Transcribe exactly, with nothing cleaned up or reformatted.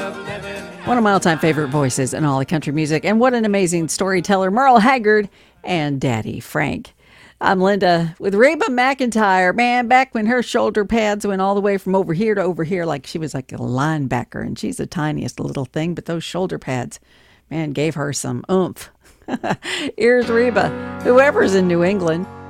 One of my all-time favorite voices in all the country music, and what an amazing storyteller, Merle Haggard and Daddy Frank. I'm Linda with Reba McEntire. Man, back when her shoulder pads went all the way from over here to over here, like she was like a linebacker, and she's the tiniest little thing, but those shoulder pads, man, gave her some oomph. Here's Reba, whoever's in New England.